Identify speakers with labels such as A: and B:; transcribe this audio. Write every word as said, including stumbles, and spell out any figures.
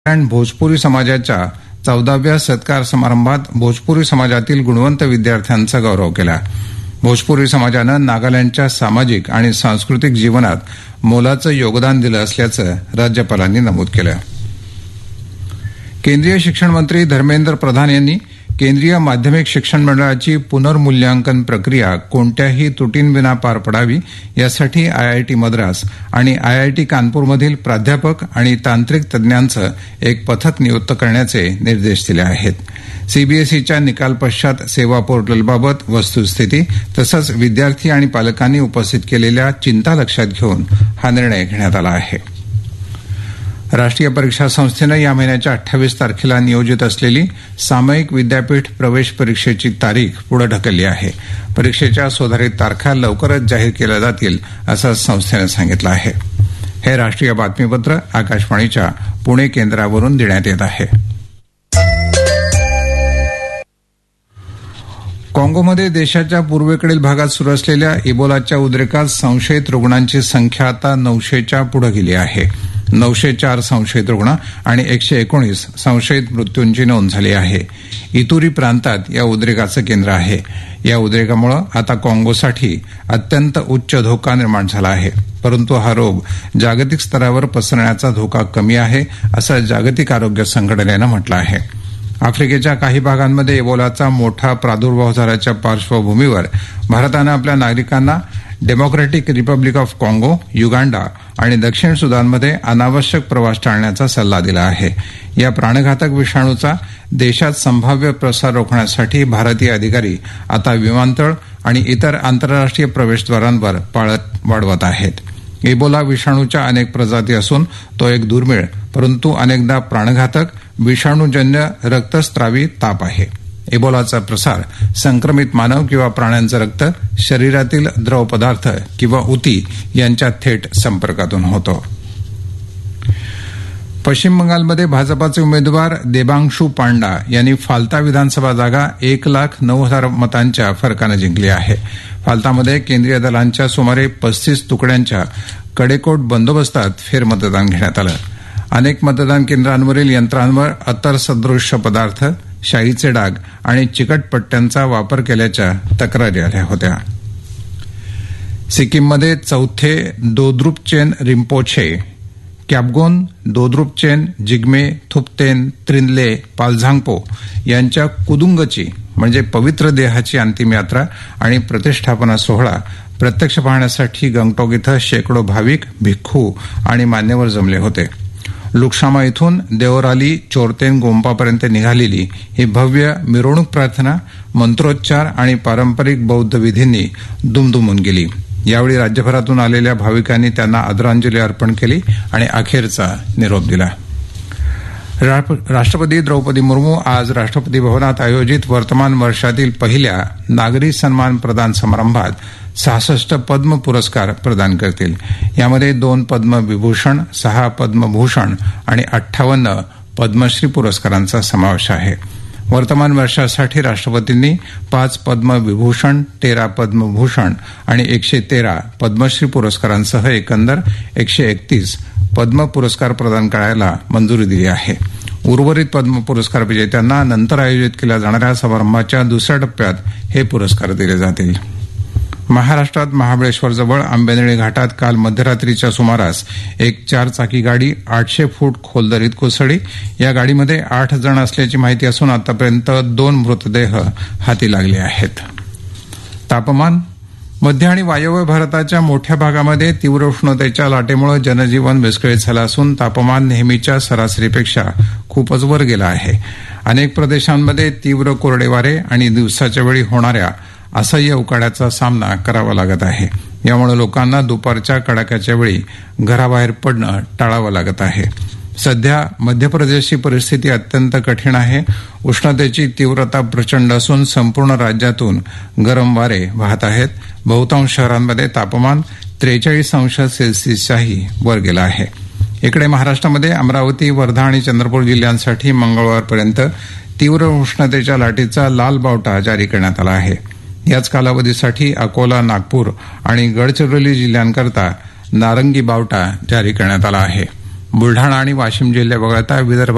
A: दरम्यान भोजपुरी समाजाच्या चौदाव्या सत्कार समारंभात भोजपुरी समाजातील गुणवंत विद्यार्थ्यांचा गौरव केला. भोजपुरी समाजानं नागालँडच्या सामाजिक आणि सांस्कृतिक जीवनात मोलाचं योगदान दिलं असल्याचं राज्यपालांनी नमूद केलं. केंद्रीय शिक्षण मंत्री धर्मेंद्र प्रधान यांनी केंद्रीय माध्यमिक शिक्षण मंडळाची पुनर्मूल्यांकन प्रक्रिया कोणत्याही त्रुटींविना पार पडावी यासाठी आयआयटी मद्रास आणि आयआयटी कानपूरमधील प्राध्यापक आणि तांत्रिक तज्ज्ञांचं एक पथक नियुक्त करण्याचे निर्देश दिले आहेत. सीबीएसईच्या निकाल पश्चात सेवा पोर्टलबाबत वस्तुस्थिती तसंच विद्यार्थी आणि पालकांनी उपस्थित केलेल्या चिंता लक्षात घेऊन हा निर्णय घेण्यात आला आहे. राष्ट्रीय परीक्षा संस्थेनं या महिन्याच्या अठ्ठावीस तारखेला नियोजित असलेली सामायिक विद्यापीठ प्रवेश परीक्षेची तारीख पुढे ढकलली आहे. परीक्षेच्या सुधारित तारखा लवकरच जाहीर केल्या जातील असं संस्थेनं सांगितलं आहे. हे राष्ट्रीय बातमीपत्र आकाशवाणीच्या पुणे केंद्रावरून देण्यात येत आहे. काँगोमध्ये देशाच्या पूर्वेकडील भागात सुरू असलेल्या इबोलाच्या उद्रेकात संशयित रुग्णांची संख्या आता नऊशेच्या पुढे गेली आहे. नऊशे चार संशयित रुग्ण आणि एकशे एकोणीस संशयित मृत्यूंची नोंद झाली आहे. इतुरी प्रांतात या उद्रेकाचं केंद्र आहे. या उद्रेकामुळे आता काँगोसाठी अत्यंत उच्च धोका निर्माण झाला आहे. परंतु हा रोग जागतिक स्तरावर पसरण्याचा धोका कमी आहे असं जागतिक आरोग्य संघटनेनं म्हटलं आहे. आफ्रिकेच्या काही भागांमध्ये इबोलाचा मोठा प्रादुर्भाव झाल्याच्या पार्श्वभूमीवर भारतानं आपल्या नागरिकांना डेमोक्रॅटिक रिपब्लिक ऑफ काँगो, युगांडा आणि दक्षिण सुदानमध्ये अनावश्यक प्रवास टाळण्याचा सल्ला दिला आहे. या प्राणघातक विषाणूचा देशात संभाव्य प्रसार रोखण्यासाठी भारतीय अधिकारी आता विमानतळ आणि इतर आंतरराष्ट्रीय प्रवेशद्वारांवर पाळत वाढवत आहेत. इबोला विषाणूच्या अनेक प्रजाती असून तो एक दुर्मिळ परंतु अनेकदा प्राणघातक विषाणूजन्य रक्तस्त्रावी ताप आहे. इबोलाचा प्रसार संक्रमित मानव किंवा प्राण्यांचं रक्त, शरीरातील द्रव पदार्थ किंवा उती यांच्या थेट संपर्कातून होतो. पश्चिम बंगालमध्ये भाजपाचे उमेदवार देबांशू पांडा यांनी फाल्ता विधानसभा जागा एक लाख नऊ हजार मतांच्या फरकानं जिंकली आहे. फाल्तामध्ये केंद्रीय दलांच्या सुमारे पस्तीस तुकड्यांच्या कडेकोट बंदोबस्तात फेरमतदान घेण्यात आलं. अनेक मतदान केंद्रांवरील यंत्रांवर अत्तरसदृश्य पदार्थ, शाईचे डाग आणि चिकट पट्ट्यांचा वापर केल्याच्या तक्रारी आल्या होत्या. सिक्कीममध्ये चौथे दोद्रुपचेन रिम्पोछे, कॅबगोन दोद्रुपचेन जिग्मे थुप्तेन त्रिनले पालझांगपो यांच्या कुदुंगची म्हणजे पवित्र देहाची अंतिम यात्रा आणि प्रतिष्ठापना सोहळा प्रत्यक्ष पाहण्यासाठी गंगटोक इथं शेकडो भाविक, भिक्खू आणि मान्यवर जमले होते. लुकशामा इथून देओराली चोरतेन गोंपापर्यंत निघालेली ही भव्य मिरवणूक प्रार्थना, मंत्रोच्चार आणि पारंपरिक बौद्ध विधींनी दुमदुमून गेली. यावेळी राज्यभरातून आलेल्या भाविकांनी त्यांना आदरांजली अर्पण केली आणि अखेरचा निरोप दिला. राष्ट्रपती द्रौपदी मुर्मू आज राष्ट्रपती भवनात आयोजित वर्तमान वर्षातील पहिल्या नागरी सन्मान प्रदान समारंभात सहासष्ट पद्म पुरस्कार प्रदान करतील. यामध्ये दोन पद्मविभूषण, सहा पद्मभूषण आणि अठ्ठावन्न पद्मश्री पुरस्कारांचा समावेश आहे. वर्तमान वर्षासाठी राष्ट्रपतींनी पाच पद्मविभूषण, तेरा पद्मभूषण आणि एकशे तेरा पद्मश्री पुरस्कारांसह एकंदर एकशे एकतीस पद्म पुरस्कार प्रदान करायला मंजुरी दिली आहे. उर्वरित पद्म पुरस्कार विजेत्यांना नंतर आयोजित केल्या जाणाऱ्या समारंभाच्या दुसऱ्या टप्प्यात हे पुरस्कार दिले जातील. महाराष्ट्रात महाबळेश्वरजवळ आंबेनळी घाटात काल मध्यरात्रीच्या सुमारास एक चारचाकी गाडी आठशे फूट खोल दरीत कोसळली. या गाडीमध्ये आठ जण असल्याची माहिती असून आतापर्यंत दोन मृतदेह हाती लागले आहेत. तापमान मध्य आणि वायव्य भारताच्या मोठ्या भागामध्ये तीव्र उष्णतेच्या लाटेमुळे जनजीवन विस्कळीत झालं असून तापमान नेहमीच्या सरासरीपेक्षा खूपच वर गेलं आहे. अनेक प्रदेशांमध्ये तीव्र कोरडे वारे आणि दिवसाच्या वेळी होणाऱ्या असह्य उकाड्याचा सामना करावा लागत आहे. यामुळे लोकांना दुपारच्या कडाक्याच्या वेळी घराबाहेर पडणं टाळावं लागत आहे. सध्या मध्य प्रदेशची परिस्थिती अत्यंत कठीण आहे. उष्णतेची तीव्रता प्रचंड असून संपूर्ण राज्यातून गरम वारे वाहत आहेत. बहुतांश शहरांमध्ये तापमान त्रेचाळीस अंश सेल्सिअसच्याही वर गेलं आहे. इकडे महाराष्ट्रामध्ये अमरावती, वर्धा आणि चंद्रपूर जिल्ह्यांसाठी मंगळवारपर्यंत तीव्र उष्णतेच्या लाटेचा लाल बावटा जारी करण्यात आला आहे. याच कालावधीसाठी अकोला, नागपूर आणि गडचिरोली जिल्ह्यांकरता नारंगी बावटा जारी करण्यात आला आहे. बुलढाणा आणि वाशिम जिल्हे वगळता विदर्भ